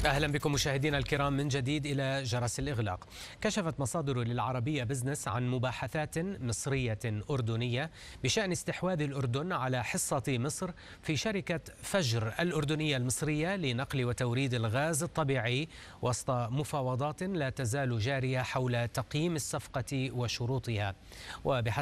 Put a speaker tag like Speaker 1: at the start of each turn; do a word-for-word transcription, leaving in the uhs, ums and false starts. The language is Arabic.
Speaker 1: أهلا بكم مشاهدينا الكرام من جديد إلى جرس الإغلاق. كشفت مصادر للعربية بزنس عن مباحثات مصرية أردنية بشأن استحواذ الأردن على حصة مصر في شركة فجر الأردنية المصرية لنقل وتوريد الغاز الطبيعي، وسط مفاوضات لا تزال جارية حول تقييم الصفقة وشروطها. وبحسب